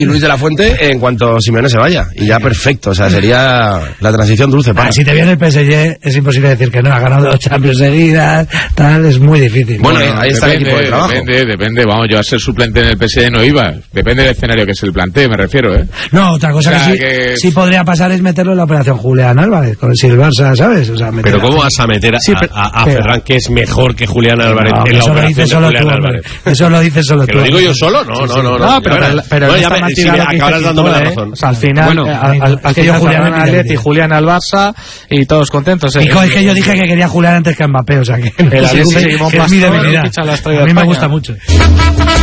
y Luis de la Fuente en cuanto Simeone se vaya. Y ya perfecto, o sea, sería la transición dulce. Si te viene el PSG, es imposible decir que no. Ha ganado 2 Champions seguidas, tal, es muy difícil. Bueno, ahí está el equipo de trabajo. Depende, vamos, yo a ser suplente en el PSG no iba. Depende del escenario que se le plantee, me refiero, ¿eh? No, otra cosa que sí podría pasar es meterlo en la operación Julián Álvarez, con el Barça, ¿sabes? O sea, pero ¿cómo vas a meter a Ferran, que es mejor que Julián Álvarez, en la operación de Julián Álvarez? Eso lo dices solo tú. ¿Que lo digo yo solo? No, pero ya acabas dándome la razón. O sea, al final, al que yo Julián Álvarez y Julián al Barça y todos contentos. Hijo, es que yo dije que quería Julián antes que a Mbappé, o sea que el Atleti, es mi debilidad. A mí me gusta mucho.